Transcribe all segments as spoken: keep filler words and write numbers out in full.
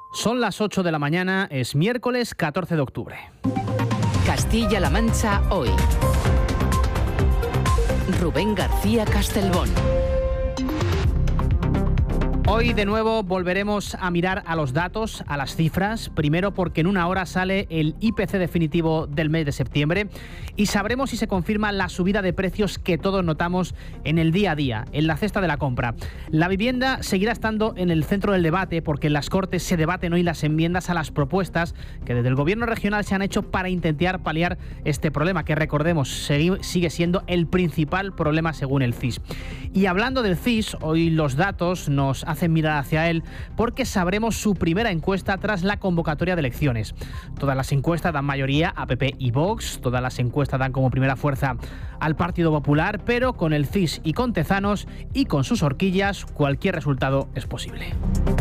Son las ocho de la mañana, es miércoles catorce de octubre. Castilla-La Mancha hoy. Rubén García Castelbón. Hoy de nuevo volveremos a mirar a los datos, a las cifras, primero porque en una hora sale el I P C definitivo del mes de septiembre y sabremos si se confirma la subida de precios que todos notamos en el día a día, en la cesta de la compra. La vivienda seguirá estando en el centro del debate porque en las Cortes se debaten hoy las enmiendas a las propuestas que desde el Gobierno regional se han hecho para intentar paliar este problema, que recordemos sigue siendo el principal problema según el C I S. Y hablando del C I S, hoy los datos nos hacen mirar hacia él porque sabremos su primera encuesta tras la convocatoria de elecciones. Todas las encuestas dan mayoría a P P y Vox, todas las encuestas dan como primera fuerza al Partido Popular, pero con el C I S y con Tezanos y con sus horquillas cualquier resultado es posible.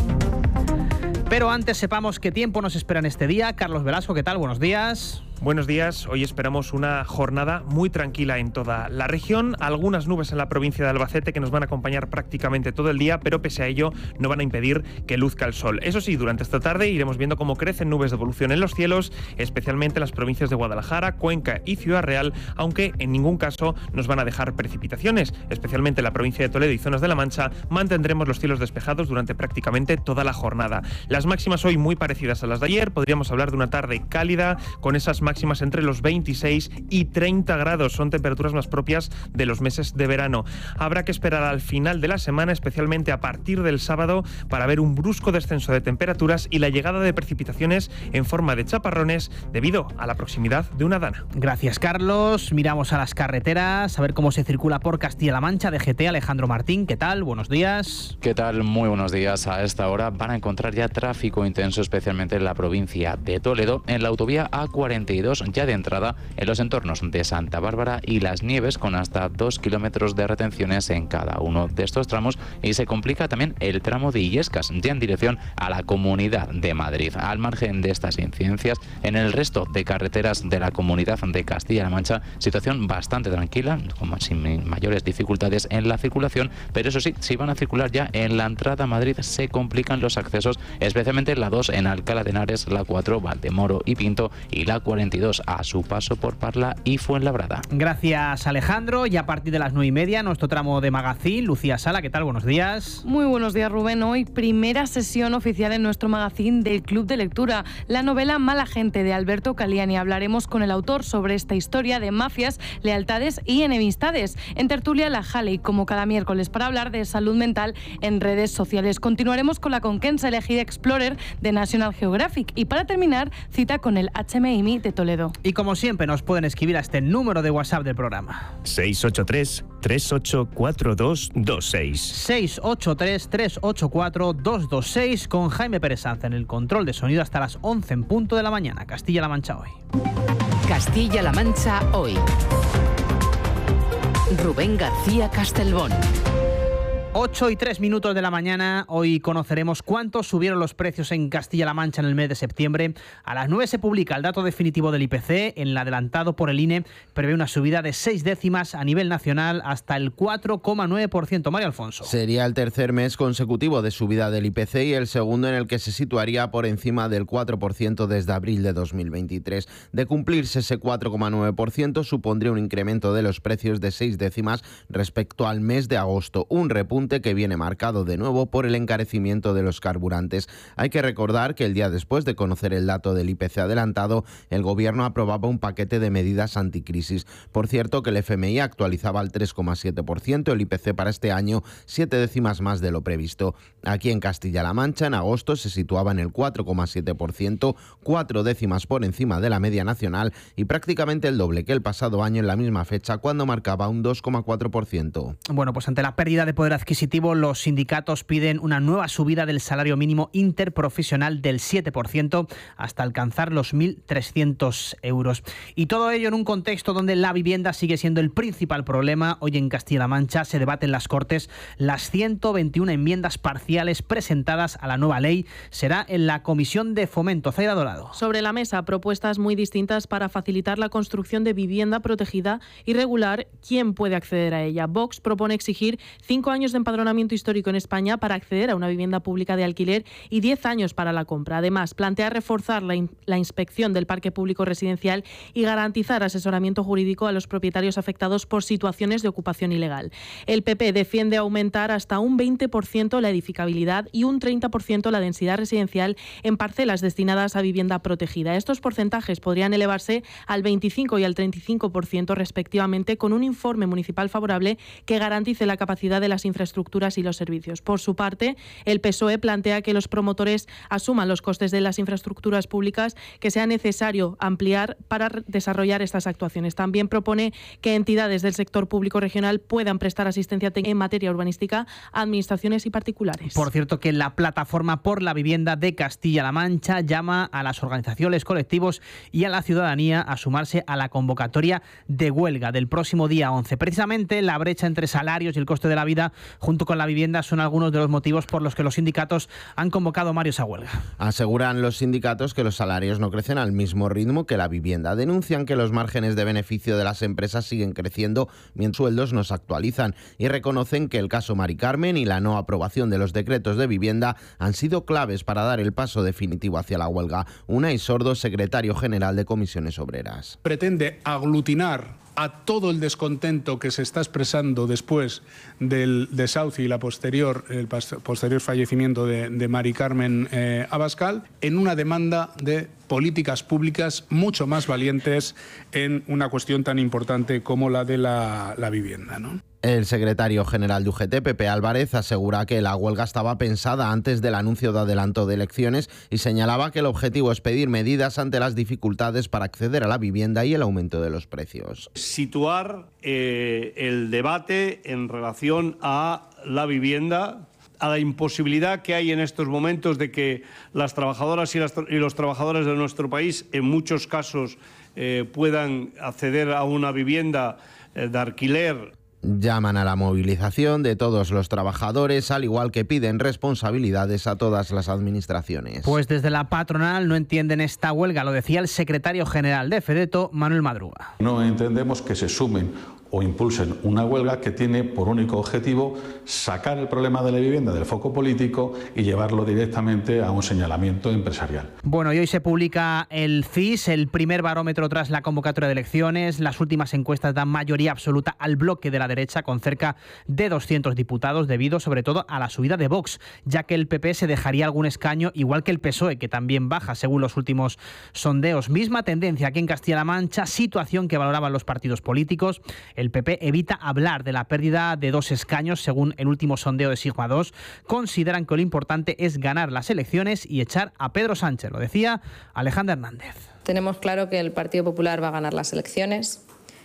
Pero antes sepamos qué tiempo nos espera en este día. Carlos Velasco, ¿qué tal? Buenos días. Buenos días, hoy esperamos una jornada muy tranquila en toda la región, algunas nubes en la provincia de Albacete que nos van a acompañar prácticamente todo el día, pero pese a ello no van a impedir que luzca el sol. Eso sí, durante esta tarde iremos viendo cómo crecen nubes de evolución en los cielos, especialmente en las provincias de Guadalajara, Cuenca y Ciudad Real, aunque en ningún caso nos van a dejar precipitaciones, especialmente en la provincia de Toledo y zonas de La Mancha, mantendremos los cielos despejados durante prácticamente toda la jornada. Las máximas hoy muy parecidas a las de ayer, podríamos hablar de una tarde cálida con esas máximas entre los veintiséis y treinta grados. Son temperaturas más propias de los meses de verano. Habrá que esperar al final de la semana, especialmente a partir del sábado, para ver un brusco descenso de temperaturas y la llegada de precipitaciones en forma de chaparrones debido a la proximidad de una dana. Gracias, Carlos. Miramos a las carreteras, a ver cómo se circula por Castilla-La Mancha. D G T, Alejandro Martín, ¿qué tal? Buenos días. ¿Qué tal? Muy buenos días. A esta hora van a encontrar ya tráfico intenso, especialmente en la provincia de Toledo, en la autovía A cuarenta y dos, ya de entrada en los entornos de Santa Bárbara y Las Nieves, con hasta dos kilómetros de retenciones en cada uno de estos tramos, y se complica también el tramo de Illescas, ya en dirección a la Comunidad de Madrid. Al margen de estas incidencias, en el resto de carreteras de la Comunidad de Castilla-La Mancha, situación bastante tranquila, con sin mayores dificultades en la circulación, pero eso sí, si van a circular ya en la entrada a Madrid, se complican los accesos, especialmente la dos en Alcalá de Henares, la cuatro Valdemoro y Pinto, y la cuarenta y dos a su paso por Parla y Fuenlabrada. Gracias, Alejandro. Y a partir de las nueve y media, nuestro tramo de Magazín. Lucía Sala, ¿qué tal? Buenos días. Muy buenos días, Rubén. Hoy primera sesión oficial en nuestro Magazín del Club de Lectura. La novela Mala Gente, de Alberto Caliani. Hablaremos con el autor sobre esta historia de mafias, lealtades y enemistades. En tertulia, la Halley, como cada miércoles, para hablar de salud mental en redes sociales. Continuaremos con la conquensa elegida Explorer de National Geographic. Y para terminar, cita con el H M I M I de Toledo. Y como siempre nos pueden escribir a este número de WhatsApp del programa. seis ocho tres, tres ocho cuatro dos dos seis. seis ocho tres, tres ocho cuatro dos dos seis, con Jaime Pérez Sanz en el control de sonido hasta las once en punto de la mañana. Castilla-La Mancha hoy. Castilla-La Mancha hoy. Rubén García Castelbón. ocho y tres minutos de la mañana. Hoy conoceremos cuánto subieron los precios en Castilla-La Mancha en el mes de septiembre. A las nueve se publica el dato definitivo del I P C. En el adelantado por el I N E prevé una subida de seis décimas a nivel nacional hasta el cuatro coma nueve por ciento. Mario Alfonso. Sería el tercer mes consecutivo de subida del I P C y el segundo en el que se situaría por encima del cuatro por ciento desde abril de dos mil veintitrés. De cumplirse ese cuatro coma nueve por ciento, supondría un incremento de los precios de seis décimas respecto al mes de agosto. Un repunte que viene marcado de nuevo por el encarecimiento de los carburantes. Hay que recordar que el día después de conocer el dato del I P C adelantado, el Gobierno aprobaba un paquete de medidas anticrisis. Por cierto, que el F M I actualizaba al tres coma siete por ciento, el I P C para este año siete décimas más de lo previsto. Aquí en Castilla-La Mancha, en agosto se situaba en el cuatro coma siete por ciento, cuatro décimas por encima de la media nacional y prácticamente el doble que el pasado año en la misma fecha, cuando marcaba un dos coma cuatro por ciento. Bueno, pues ante la pérdida de poder adquisitivo, los sindicatos piden una nueva subida del salario mínimo interprofesional del siete por ciento hasta alcanzar los mil trescientos euros. Y todo ello en un contexto donde la vivienda sigue siendo el principal problema. Hoy en Castilla-La Mancha se debaten en las Cortes las ciento veintiuna enmiendas parciales presentadas a la nueva ley. Será en la Comisión de Fomento. Zaida Dorado. Sobre la mesa, propuestas muy distintas para facilitar la construcción de vivienda protegida y regular quién puede acceder a ella. Vox propone exigir cinco años de empadronamiento histórico en España para acceder a una vivienda pública de alquiler y diez años para la compra. Además, plantea reforzar la, in- la inspección del parque público residencial y garantizar asesoramiento jurídico a los propietarios afectados por situaciones de ocupación ilegal. El P P defiende aumentar hasta un veinte por ciento la edificabilidad y un treinta por ciento la densidad residencial en parcelas destinadas a vivienda protegida. Estos porcentajes podrían elevarse al veinticinco y al treinta y cinco por ciento respectivamente, con un informe municipal favorable que garantice la capacidad de las infraestructuras y los servicios. Por su parte, el P S O E plantea que los promotores asuman los costes de las infraestructuras públicas que sea necesario ampliar para desarrollar estas actuaciones. También propone que entidades del sector público regional puedan prestar asistencia técnica en materia urbanística a administraciones y particulares. Por cierto, que la Plataforma por la Vivienda de Castilla-La Mancha llama a las organizaciones, colectivos y a la ciudadanía a sumarse a la convocatoria de huelga del próximo día once. Precisamente la brecha entre salarios y el coste de la vida junto con la vivienda son algunos de los motivos por los que los sindicatos han convocado Mario esa huelga. Aseguran los sindicatos que los salarios no crecen al mismo ritmo que la vivienda. Denuncian que los márgenes de beneficio de las empresas siguen creciendo mientras sueldos no se actualizan y reconocen que el caso Mari Carmen y la no aprobación de los decretos de vivienda han sido claves para dar el paso definitivo hacia la huelga. Unai Sordo, secretario general de Comisiones Obreras. Pretende aglutinar a todo el descontento que se está expresando después del desahucio y la posterior, el posterior fallecimiento de, de Mari Carmen eh, Abascal en una demanda de políticas públicas mucho más valientes en una cuestión tan importante como la de la, la vivienda, ¿no? El secretario general de U G T, Pepe Álvarez, asegura que la huelga estaba pensada antes del anuncio de adelanto de elecciones y señalaba que el objetivo es pedir medidas ante las dificultades para acceder a la vivienda y el aumento de los precios. Situar eh, el debate en relación a la vivienda, a la imposibilidad que hay en estos momentos de que las trabajadoras y, las, y los trabajadores de nuestro país, en muchos casos, eh, puedan acceder a una vivienda eh, de alquiler. Llaman a la movilización de todos los trabajadores, al igual que piden responsabilidades a todas las administraciones. Pues desde la patronal no entienden esta huelga, lo decía el secretario general de Fedeto, Manuel Madruga. No entendemos que se sumen o impulsen una huelga que tiene por único objetivo sacar el problema de la vivienda del foco político y llevarlo directamente a un señalamiento empresarial. Bueno, y hoy se publica el C I S, el primer barómetro tras la convocatoria de elecciones. Las últimas encuestas dan mayoría absoluta al bloque de la derecha, con cerca de doscientos diputados, debido sobre todo a la subida de Vox, ya que el P P se dejaría algún escaño, igual que el P S O E, que también baja según los últimos sondeos. Misma tendencia aquí en Castilla-La Mancha, situación que valoraban los partidos políticos. El P P evita hablar de la pérdida de dos escaños, según el último sondeo de Sigma dos. Consideran que lo importante es ganar las elecciones y echar a Pedro Sánchez, lo decía Alejandra Hernández. Tenemos claro que el Partido Popular va a ganar las elecciones,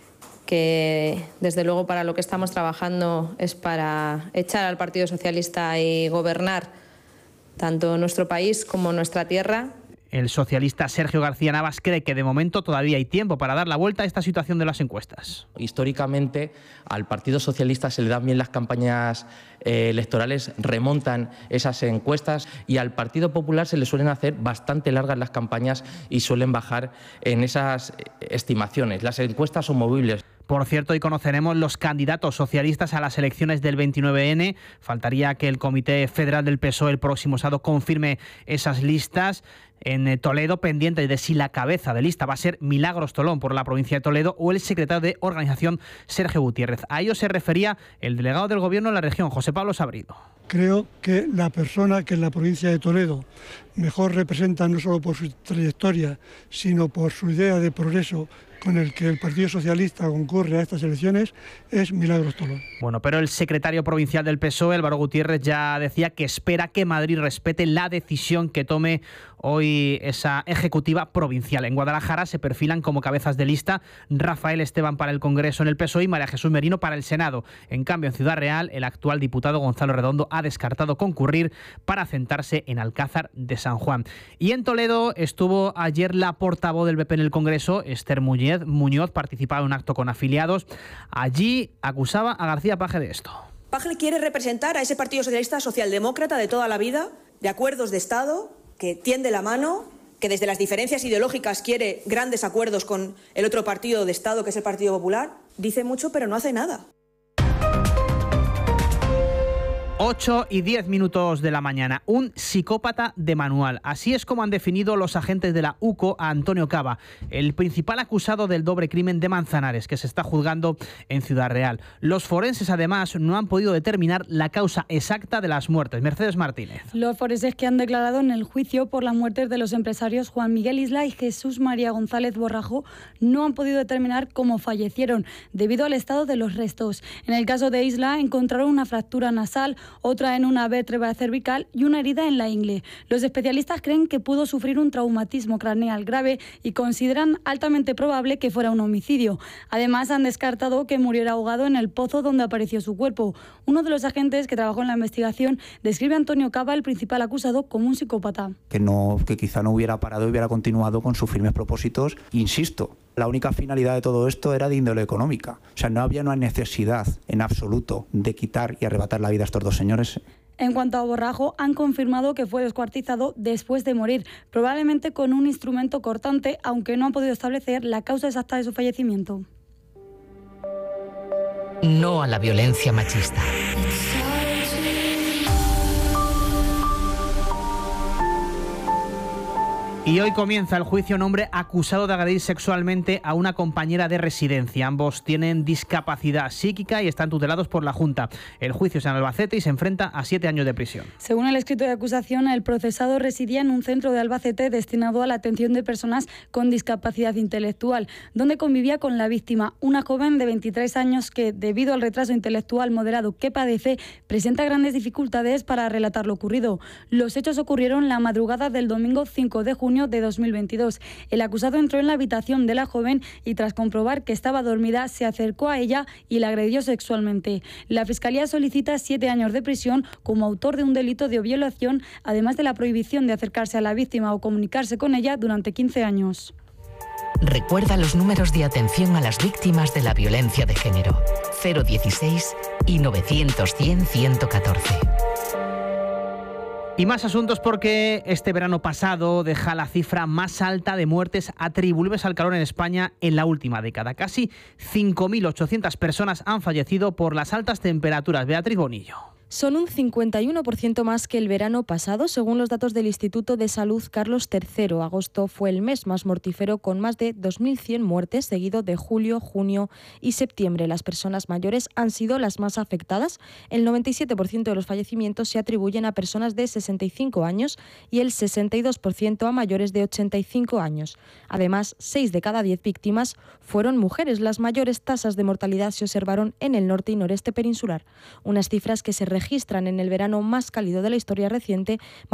que desde luego para lo que estamos trabajando es para echar al Partido Socialista y gobernar tanto nuestro país como nuestra tierra. El socialista Sergio García Navas cree que de momento todavía hay tiempo para dar la vuelta a esta situación de las encuestas. Históricamente al Partido Socialista se le dan bien las campañas eh, electorales, remontan esas encuestas, y al Partido Popular se le suelen hacer bastante largas las campañas y suelen bajar en esas estimaciones. Las encuestas son movibles. Por cierto, hoy conoceremos los candidatos socialistas a las elecciones del veintinueve ene. Faltaría que el Comité Federal del P S O E el próximo sábado confirme esas listas. En Toledo, pendiente de si la cabeza de lista va a ser Milagros Tolón por la provincia de Toledo o el secretario de organización Sergio Gutiérrez. A ello se refería el delegado del Gobierno en la región, José Pablo Sabrido. Creo que la persona que en la provincia de Toledo mejor representa, no solo por su trayectoria, sino por su idea de progreso con el que el Partido Socialista concurre a estas elecciones, es Milagros Tolón. Bueno, pero el secretario provincial del P S O E, Álvaro Gutiérrez, ya decía que espera que Madrid respete la decisión que tome hoy esa ejecutiva provincial. En Guadalajara se perfilan como cabezas de lista Rafael Esteban para el Congreso en el P S O E y María Jesús Merino para el Senado. En cambio, en Ciudad Real, el actual diputado Gonzalo Redondo ha descartado concurrir para sentarse en Alcázar de San Juan. Y en Toledo estuvo ayer la portavoz del B P en el Congreso, Esther Muñoz, Muñoz participaba en un acto con afiliados. Allí acusaba a García Paje de esto. Paje quiere representar a ese Partido Socialista socialdemócrata de toda la vida, de acuerdos de Estado, que tiende la mano, que desde las diferencias ideológicas quiere grandes acuerdos con el otro partido de Estado, que es el Partido Popular. Dice mucho, pero no hace nada. ocho y diez minutos de la mañana. Un psicópata de manual. Así es como han definido los agentes de la U C O a Antonio Caba, el principal acusado del doble crimen de Manzanares, que se está juzgando en Ciudad Real. Los forenses, además, no han podido determinar la causa exacta de las muertes. Mercedes Martínez. Los forenses que han declarado en el juicio por las muertes de los empresarios Juan Miguel Isla y Jesús María González Borrajo no han podido determinar cómo fallecieron, debido al estado de los restos. En el caso de Isla, encontraron una fractura nasal, otra en una vértebra cervical y una herida en la ingle. Los especialistas creen que pudo sufrir un traumatismo craneal grave y consideran altamente probable que fuera un homicidio. Además, han descartado que muriera ahogado en el pozo donde apareció su cuerpo. Uno de los agentes que trabajó en la investigación describe a Antonio Caba, el principal acusado, como un psicópata. Que, no, que quizá no hubiera parado y hubiera continuado con sus firmes propósitos. Insisto, la única finalidad de todo esto era de índole económica. O sea, no había una necesidad en absoluto de quitar y arrebatar la vida a estos dos señores. En cuanto a Borrajo, han confirmado que fue descuartizado después de morir, probablemente con un instrumento cortante, aunque no han podido establecer la causa exacta de su fallecimiento. No a la violencia machista. Y hoy comienza el juicio a un hombre acusado de agredir sexualmente a una compañera de residencia. Ambos tienen discapacidad psíquica y están tutelados por la Junta. El juicio es en Albacete y se enfrenta a siete años de prisión. Según el escrito de acusación, el procesado residía en un centro de Albacete destinado a la atención de personas con discapacidad intelectual, donde convivía con la víctima, una joven de veintitrés años que, debido al retraso intelectual moderado que padece, presenta grandes dificultades para relatar lo ocurrido. Los hechos ocurrieron la madrugada del domingo cinco de junio de dos mil veintidós. El acusado entró en la habitación de la joven y, tras comprobar que estaba dormida, se acercó a ella y la agredió sexualmente. La Fiscalía solicita siete años de prisión como autor de un delito de violación, además de la prohibición de acercarse a la víctima o comunicarse con ella durante quince años. Recuerda los números de atención a las víctimas de la violencia de género: cero dieciséis y novecientos cien ciento catorce. Y más asuntos, porque este verano pasado deja la cifra más alta de muertes atribuibles al calor en España en la última década. Casi cinco mil ochocientas personas han fallecido por las altas temperaturas. Beatriz Bonillo. Son un cincuenta y uno por ciento más que el verano pasado, según los datos del Instituto de Salud Carlos tercero. Agosto fue el mes más mortífero, con más de dos mil cien muertes, seguido de julio, junio y septiembre. Las personas mayores han sido las más afectadas. El noventa y siete por ciento de los fallecimientos se atribuyen a personas de sesenta y cinco años y el sesenta y dos por ciento a mayores de ochenta y cinco años. Además, seis de cada diez víctimas fueron mujeres. Las mayores tasas de mortalidad se observaron en el norte y noreste peninsular. Unas cifras que se registran en el verano más cálido de la historia reciente,